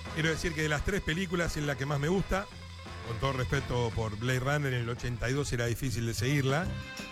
Quiero decir que de las 3 películas es la que más me gusta. Con todo respeto por Blade Runner, en el 82 era difícil de seguirla.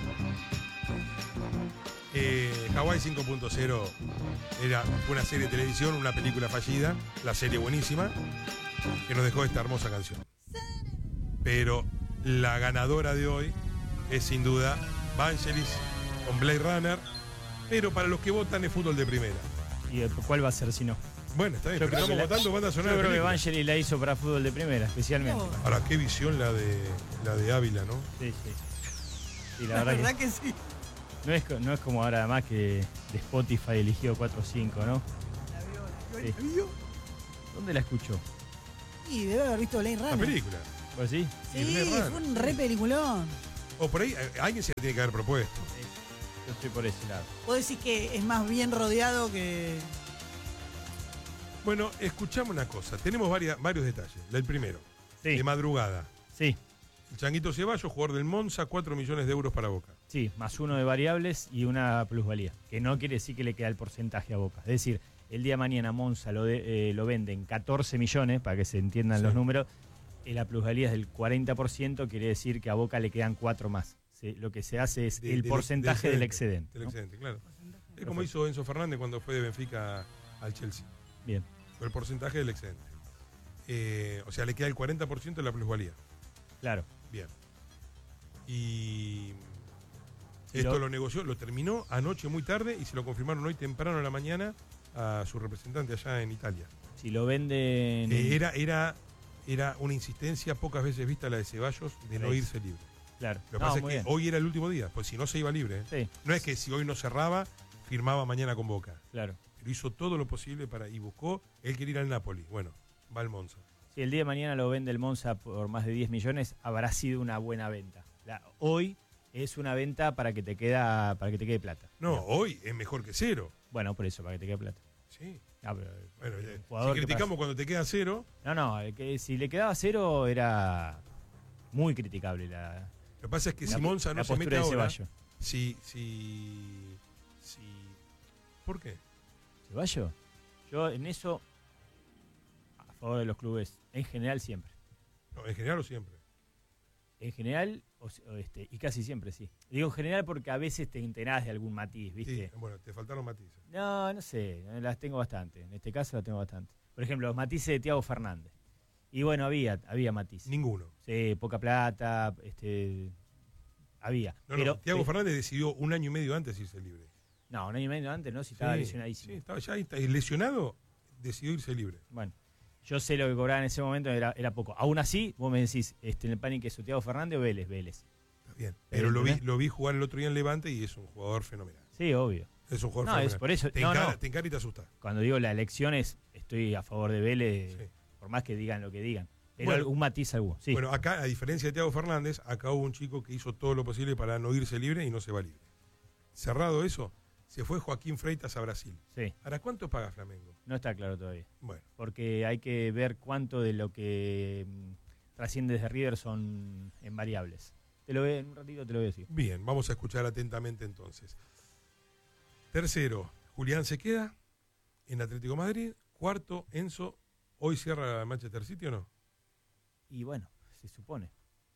Hawaii 5.0 fue una serie de televisión, una película fallida, la serie buenísima, que nos dejó esta hermosa canción. Pero la ganadora de hoy es sin duda Vangelis con Blade Runner, pero para los que votan es fútbol de primera. ¿Y cuál va a ser si no? Bueno, está bien, porque estamos votando banda sonora. Yo creo que Vangelis la hizo para fútbol de primera, especialmente. Ahora, qué visión la de Ávila, ¿no? Sí, sí. Y La verdad que sí. No es como ahora además que de Spotify eligió 4 o 5, ¿no? ¿La vio? ¿Dónde la escuchó? Sí, debe haber visto Blade Runner. La película. ¿Pues sí? Sí, fue un re peliculón. O por ahí alguien se la tiene que haber propuesto. Sí. Yo estoy por ese lado. Vos decís que es más bien rodeado que... Bueno, escuchamos una cosa. Tenemos varios detalles. El primero, Sí. de madrugada. Sí. El Changuito Ceballos, jugador del Monza, 4 millones de euros para Boca. Sí, más uno de variables y una plusvalía. Que no quiere decir que le queda el porcentaje a Boca. Es decir, el día de mañana Monza lo venden 14 millones, para que se entiendan los números. La plusvalía es del 40%, quiere decir que a Boca le quedan 4 más. Lo que se hace es el porcentaje del excedente. Del excedente, claro. Es como hizo Enzo Fernández cuando fue de Benfica al Chelsea. Bien. Fue el porcentaje del excedente. O sea, le queda el 40% de la plusvalía. Claro. Bien. Y esto lo negoció, lo terminó anoche muy tarde y se lo confirmaron hoy temprano a la mañana a su representante allá en Italia. Si lo venden... Era una insistencia pocas veces vista la de Ceballos de no irse libre. Claro. Lo que pasa es que hoy era el último día, pues si no se iba libre. Sí. No es que si hoy no cerraba, firmaba mañana con Boca. Claro. Pero hizo todo lo posible y buscó, él quería ir al Napoli. Bueno, va al Monza. Si el día de mañana lo vende el Monza por más de 10 millones, habrá sido una buena venta. Hoy es una venta para que te quede plata. No, digamos. Hoy es mejor que cero. Bueno, por eso, para que te quede plata. Sí. Pero bueno, si criticamos cuando te queda cero. No, que si le quedaba cero era muy criticable Lo que pasa es que si Monza no se mete ahora. ¿Por qué? ¿Ceballos? Yo en eso, a favor de los clubes, en general siempre. No, ¿en general o siempre? En general, y casi siempre sí. Digo en general porque a veces te enterás de algún matiz, ¿viste? Sí, bueno, te faltaron matices. No sé, las tengo bastante. En este caso las tengo bastante. Por ejemplo, los matices de Thiago Fernández. Y bueno, había matices. Ninguno. Sí, poca plata, había. Pero Thiago Fernández decidió 1 año y medio antes irse libre. No, 1 año y medio antes, ¿no? Si estaba lesionadísimo. Sí, estaba ya lesionado, decidió irse libre. Bueno. Yo sé lo que cobraba en ese momento, era poco. Aún así, vos me decís, en el Panic, ¿es Thiago Fernández o Vélez? Está bien, pero lo vi jugar el otro día en Levante y es un jugador fenomenal. Sí, obvio. Es un jugador fenomenal. Es por eso, te encara y te asusta. Cuando digo la elección estoy a favor de Vélez, por más que digan lo que digan. Pero bueno, un matiz alguno. Sí. Bueno, acá, a diferencia de Thiago Fernández, acá hubo un chico que hizo todo lo posible para no irse libre y no se va libre. Cerrado eso, se fue Joaquín Freitas a Brasil. Sí. ¿Ahora cuánto paga Flamengo? No está claro todavía. Bueno. Porque hay que ver cuánto de lo que trasciende desde River son en variables. En un ratito te lo voy a decir. Bien, vamos a escuchar atentamente entonces. Tercero, Julián se queda en Atlético de Madrid. Cuarto, Enzo. ¿Hoy cierra Manchester City o no? Y bueno, se supone.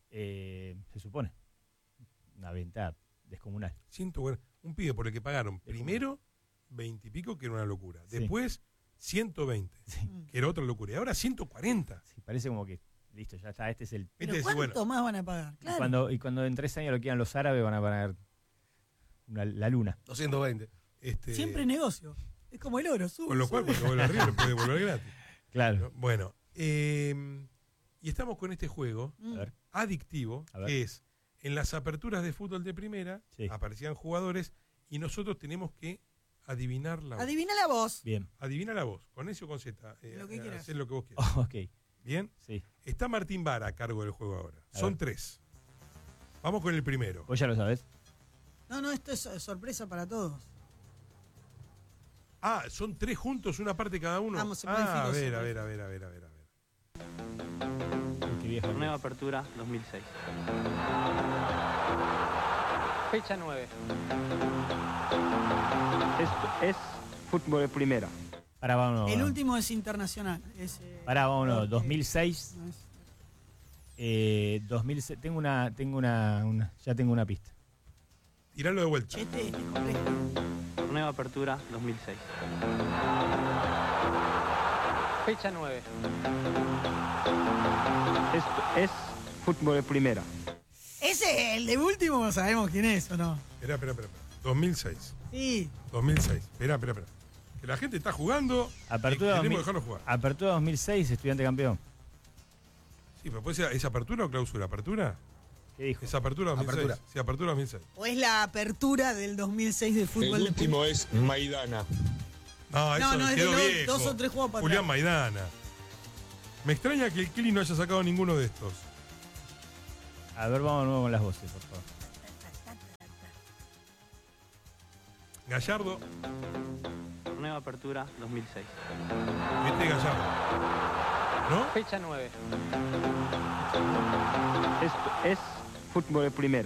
Una venta descomunal. Un pibe por el que pagaron primero 20 y pico, que era una locura. Después 120, que era otra locura. Y ahora 140. Sí, parece como que, listo, ya está, este es el... ¿Pero cuánto más van a pagar? Claro. Y cuando en 3 años lo quieran los árabes, van a pagar la luna. 220. Siempre negocio. Es como el oro, sube. Con lo cual, cuando vuelve a River puede volver gratis. Claro. Bueno, y estamos con este juego adictivo, que es, en las aperturas de fútbol de primera, aparecían jugadores y nosotros tenemos que adivinar la voz. Adivina la voz. Bien. Adivina la voz, con S o con Z. Lo que quieras. Hacer lo que vos quieras. Ok. ¿Bien? Sí. Está Martín Vara a cargo del juego ahora. Son 3. Vamos con el primero. ¿Vos ya lo sabés? No, esto es sorpresa para todos. Ah, son 3 juntos, una parte cada uno. Vamos, a ver. Qué viejo. Torneo de Apertura 2006. Fecha 9. Es fútbol de primera. Para, vámonos. El último es internacional. Para, vámonos. 2006. No es- 2006. Ya tengo una pista. Tiralo de vuelta. Che, este es complejo. Torneo Apertura 2006. Fecha 9. Esto es fútbol de primera. Ese, el de último, sabemos quién es o no. Espera. 2006. Sí. 2006. Espera. Que la gente está jugando. Apertura, y tenemos que dejarlo jugar. Apertura 2006, Estudiante campeón. Sí, pero puede ser, ¿es apertura o clausura? ¿Apertura? ¿Qué dijo? Es apertura 2006. Apertura. Sí, apertura 2006. O es la apertura del 2006 del fútbol El de último es Maidana. No, eso no, es de quedó los viejo. 2 o 3 juegos para Julián atrás. Maidana. Me extraña que el Kili no haya sacado ninguno de estos. A ver, vamos de nuevo con las voces, por favor. Gallardo. Torneo Apertura 2006. Este es Gallardo. ¿No? Fecha 9. Esto es fútbol de primera.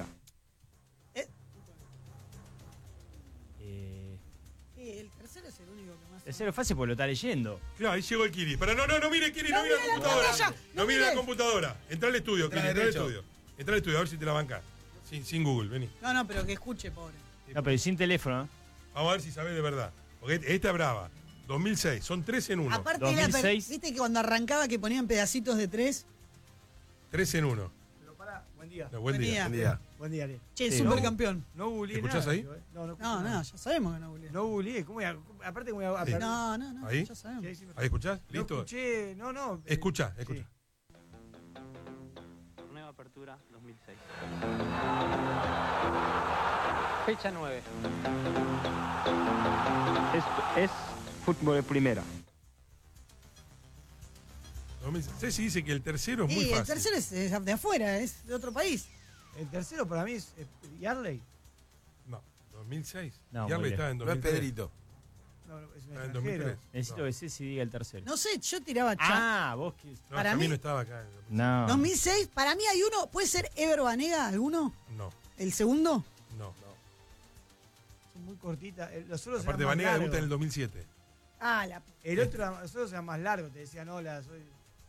Sí, el tercero es el único que más. Tercero fácil porque lo está leyendo. Claro, ahí llegó el Kili. Pero no mire Kili, no mire la mire la computadora. pantalla, No no mire la mire. computadora. Entra al estudio, Entra Kili, entra al derecho. estudio. Entra al estudio, a ver si te la banca. Sin Google, vení. No, pero que escuche, pobre. No, pero y sin teléfono, ¿no? Vamos a ver si sabés de verdad. Porque esta es brava. 2006, son 3 en 1. Aparte, 2006. viste que cuando arrancaba que ponían pedacitos de 3. 3 en 1. Pero pará, buen día. No, buen día. Buen día. Buen día, Ariel. Che, Sí, supercampeón. No googleé ¿Escuchás nada, ahí? yo, No, No, escucho nada. ya sabemos que no googleé. No googleé. ¿Cómo voy a, aparte, ¿cómo voy a Sí. perder? No, ¿Ahí? ya sabemos. Sí, ahí sí me- ¿Ahí escuchás? No ¿Listo? escuché, no. Escucha. Sí. Torneo Apertura 2006. Fecha 9. Esto es fútbol de primera. 2006. Ceci dice que el tercero es muy Y fácil. el tercero es de afuera, es de otro país. El tercero para mí es Yarley. No, 2006. No, Ya muy le lejos. estaba en No es 2003. Pedrito. No, es un Estaba en extranjero. 2003. Necesito No. que Ceci diga el tercero. No sé, yo tiraba Vos que. No, para Camino mí- estaba acá. No. 2006, para mí hay uno, ¿puede ser Ever Banega alguno? No. ¿El segundo? Son muy cortitas. Los otros Aparte, eran más Vanega debuta en el largos. 2007. Ah, la... El otro, los otros eran más largos. Te decían, hola, soy...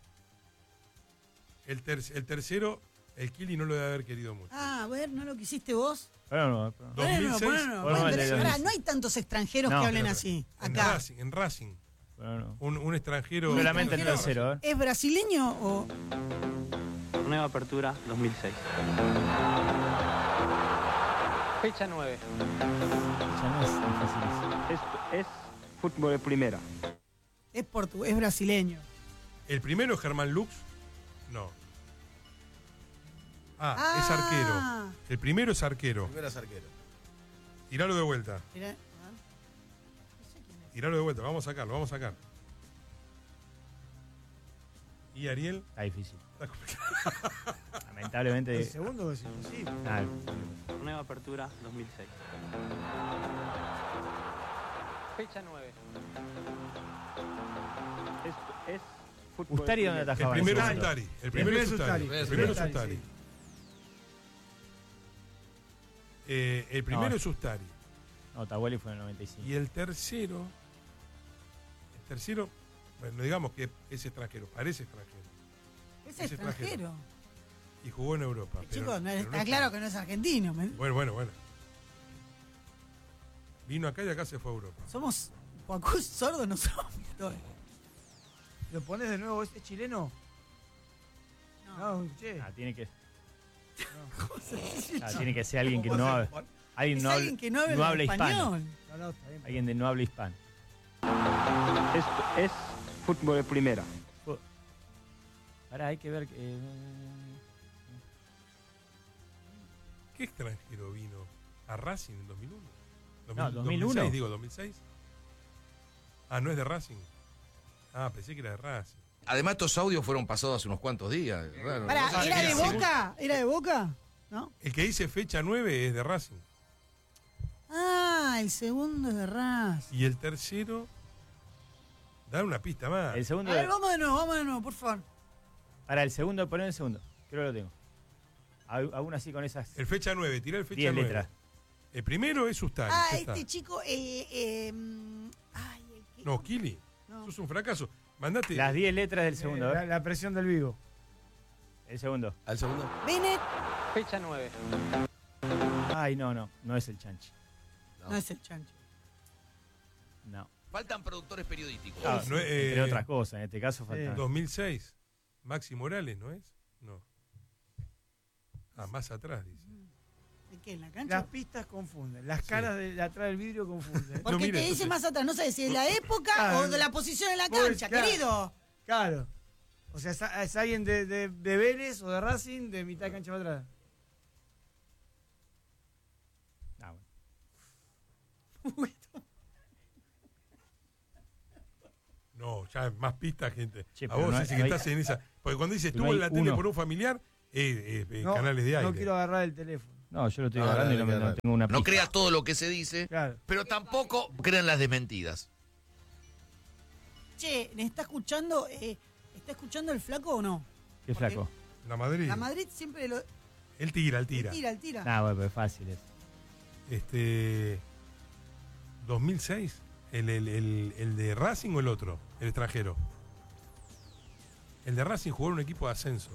El tercero, el Kili no lo debe haber querido mucho. Ah, a ver, ¿no lo quisiste vos? Pero no. 2006. Bueno, Bueno, el de pará, 2006. no hay tantos extranjeros No, que hablen pero- así. En Acá. Racing. En Racing. Pero no. Un extranjero. Solamente el extranjero. tercero, a ver. ¿Es brasileño o...? Torneo Apertura 2006. Fecha 9. Ya no es difícil. Esto es fútbol de primera. Es brasileño. ¿El primero es Germán Lux? No. Es arquero. El primero es arquero. Primero es arquero. Tiralo de vuelta. Mirá, Tiralo de vuelta. Vamos a sacar. ¿Y Ariel? Está difícil. Está complicado. Lamentablemente. El segundo es imposible. Ah, Torneo Apertura 2006. Fecha 9. Esto es fútbol Ustari, de ¿dónde primera. El atajaba? primero es Ustari. Ustari. El primero es Ustari. El primero es Ustari. sí. El primero No. es Ustari. No, Tahueli fue en el 95. Y el tercero, bueno, digamos que es extranjero, parece extranjero. es Es extranjero. extranjero. Y jugó en Europa. pero- Chicos, pero está es claro que no es argentino. Bueno. Vino acá y acá se fue a Europa. Somos... Juacú sordos no somos. ¿Lo pones de nuevo? ¿Es chileno? No, escuché. Tiene que. Tiene que ser alguien que no habla. Alguien Es no alguien habla, que no habla no habla hispano. español. No, está bien. Alguien de no habla hispano. Esto es fútbol de primera. Ahora hay que ver. ¿Qué extranjero vino a Racing en 2001? No, 2001. 2006, digo, 2006. Ah, no es de Racing. Ah, pensé que era de Racing. Además, estos audios fueron pasados hace unos cuantos días. Raro, ¿no? Pará, ¿era de sí. Boca? ¿Era de Boca? ¿No? El que dice fecha 9 es de Racing. Ah, el segundo es de Raz. Y el tercero, dar una pista más. El A segundo. ver, vamos de nuevo, por favor. Para el segundo, poner el segundo. Creo que lo tengo. Aún así con esas El fecha 9, tira el fecha 10 9. letras. El primero es Ustari. Ah, ya está. este chico, ay, el que... No, Kili. No. Sos un fracaso. Mandate. Las 10 letras del segundo. a ver. La presión del Vigo. El segundo. Al segundo. Bennett Fecha 9. Ay, no es el chanchi. no es el chancho. No. Faltan productores periodísticos. Ah, no, entre otras cosas, en este caso falta. 2006. Maxi Morales, ¿no es? No. Ah, más atrás, dice. ¿De qué? ¿En la cancha? Las pistas confunden. Las caras de atrás del vidrio confunden. Porque No, mire, te dice entonces- más atrás, no sabes si es la época Ah, o de la posición en la vos, cancha, claro. querido. Claro. O sea, es alguien de Vélez o de Racing de mitad de cancha para atrás. Ah, bueno. No, ya más pistas, gente. Che, a pero vos, no Ceci, hay- que no hay- estás en esa. Porque cuando dice no estuvo en hay la tele uno. por un familiar, No, canales de aire. no quiero agarrar el teléfono. No, yo lo estoy No, agarrando y no, no tengo una No pista. creas todo lo que se dice, Claro. pero tampoco crean las desmentidas. Che, ¿está escuchando el flaco o no? ¿Qué Porque flaco? La Madrid. La Madrid siempre lo Él tira. él tira. Ah, bueno, pero es fácil eso. 2006. ¿El de Racing o el otro? El extranjero. El de Racing jugó en un equipo de ascenso.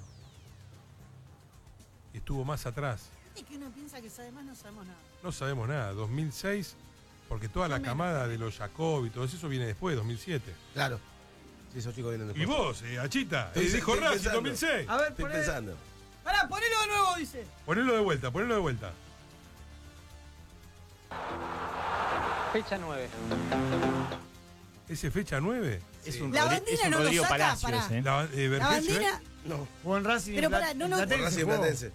Y estuvo más atrás. Es que uno piensa que sabe más, no sabemos nada. No sabemos nada. 2006, porque toda la camada de los Jacob y todo eso viene después, 2007. Claro. Sí, esos chicos vienen Y después. vos, Achita, Estoy- dijo estoy Racing pensando. 2006. A ver, Estoy poné. pensando. Pará, ponelo de nuevo, dice. Ponelo de vuelta. Fecha 9. ¿Ese fecha 9? Es un, La Rodri- bandina es un no lo Rodrigo saca, Palacios, pará. ¿eh? La Vergesio, bandina, No. Jugó en Racing. Pero y pará, no, no. Por Platense Racing jugó. Platense.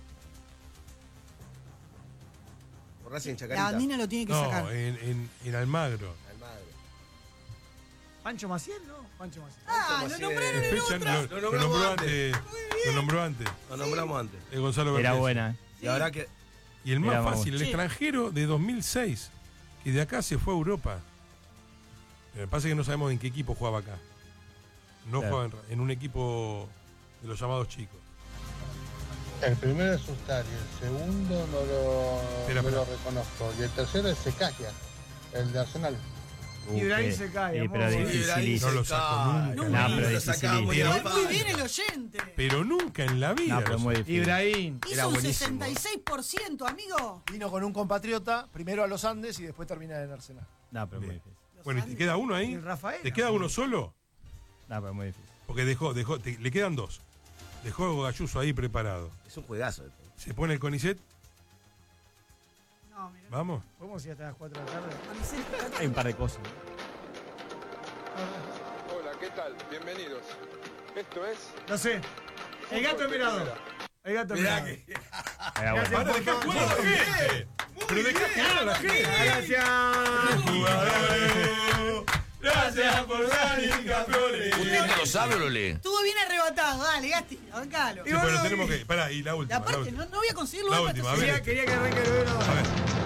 Por Racing la Chacarita. bandina lo tiene que No, sacar. en Almagro. Almagro. Pancho Maciel, ¿no? Pancho Maciel. Ah, Maciel. lo nombraron en Fecha, otra. lo nombramos nombró antes. antes. Lo nombró antes. Lo nombramos antes. Gonzalo Era Vergesio. buena. Y ahora que. Y el más Era más fácil, el Sí. extranjero de 2006, que de acá se fue a Europa. Pero me pasa que no sabemos en qué equipo jugaba acá. No Claro. jugaba en un equipo de los llamados chicos. El primero es Ustari, el segundo Espera. no lo reconozco. Y el tercero es Secagia, el de Arsenal. Ibrahim se cae, Sí, pero amor. dificilísimo. No lo sacó nunca. No, No, pero lo sacaba muy dificilísimo. Igual muy bien el oyente. Pero nunca en la vida. No, pero lo muy sacó. difícil. Ibrahim. Era Hizo un buenísimo. 66%, amigo. Vino con un compatriota, primero a los Andes y después termina en Arsenal. No, pero muy Bien. difícil. Bueno, ¿y te queda uno Y ahí? Rafael. ¿Te queda uno solo? No, pero muy difícil. Porque le quedan dos. Dejó a Gayuso ahí preparado. Es un juegazo. esto. Se pone el CONICET. No, mirá. Vamos. ¿Podemos ir hasta las 4 de la tarde? Hay un par de cosas. Hola, ¿qué tal? Bienvenidos. Esto es... No sé. El gato Emperador. El gato Mirá Emperador. que. Era bueno. Para dejar jugar a la gente. Pero dejá jugar a la gente. Gracias. Jugadores, gracias por salir campeones. ¿Usted no lo sabe o lo lee? Estuvo bien arrebatado, dale, Gasti, bancalo. Sí, pero tenemos que. Pará, y la Y última. aparte, no voy a conseguirlo. La última, a ver. Quería que arranque el verano. A ver.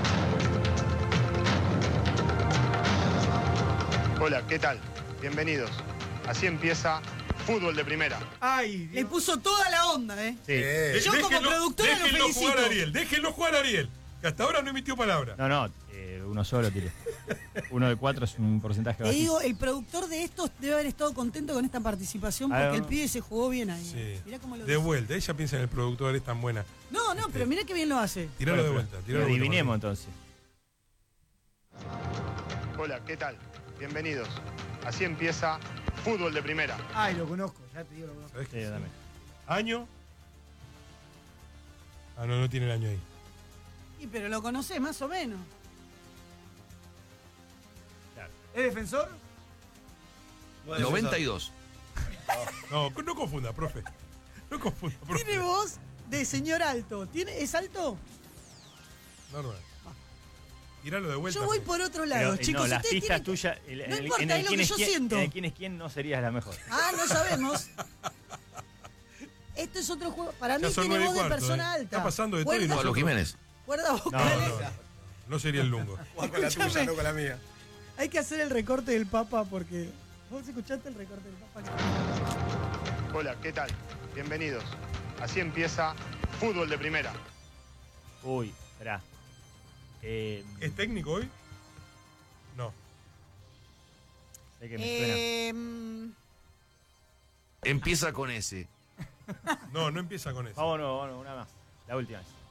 Hola, ¿qué tal? Bienvenidos. Así empieza Fútbol de Primera. Ay, Le puso toda la onda, ¿eh? Sí. Yo como productora lo déjenlo felicito. jugar a Ariel, déjenlo jugar a Ariel. Que hasta ahora no emitió palabra. No, uno solo tiré. Uno de 4 es un porcentaje Te bajísimo. digo, el productor de estos debe haber estado contento con esta participación Ah, porque no. el pibe se jugó bien ahí. Sí. Mirá cómo lo De dice. vuelta, ella piensa en el productor, es tan buena. No, pero mirá qué bien lo hace. Tiralo de Bueno, vuelta, pero tiralo de vuelta. adivinemos entonces. Hola, ¿qué tal? Bienvenidos. Así empieza Fútbol de Primera. Ay, lo conozco, ya te digo lo conozco. ¿Sabés Sí, qué? dame. ¿Año? Ah, no tiene el año ahí. Y pero lo conocés más o menos. ¿Es defensor? 92. No, no confunda, profe. No confunda, profe. Tiene voz de señor alto. ¿Es alto? Normal. Tiralo de vuelta. Yo voy por otro lado, Pero, chicos. no, las ustedes pistas tienen- tuyas. No importa, es lo que yo siento. En el quién es quién no serías la mejor. Ah, no sabemos. Esto es otro juego. Para mí Ya son tiene 9 voz y de cuarto, persona ¿eh? alta. Está pasando de todo y Cuerda- Pablo Jiménez. Cuerda No, vocales. no sería el lungo. Juan con la tuya, Escúchame. no con la mía. Hay que hacer el recorte del Papa porque. ¿Vos escuchaste el recorte del Papa? Hola, ¿qué tal? Bienvenidos. Así empieza Fútbol de Primera. Uy, esperá. ¿Es técnico hoy? No. Sé que me suena. Empieza con ese. No, no empieza con eso. Vámonos, una más. La última vez.